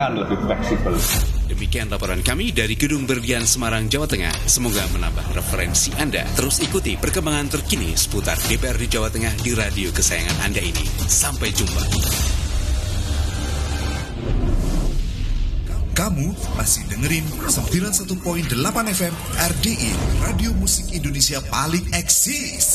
lebih fleksibel. Demikian laporan kami dari Gedung Berlian Semarang, Jawa Tengah. Semoga menambah referensi Anda. Terus ikuti perkembangan terkini seputar DPRD Jawa Tengah di radio kesayangan Anda ini. Sampai jumpa. Kamu masih dengerin 91.8 FM RDI, Radio Musik Indonesia paling eksis.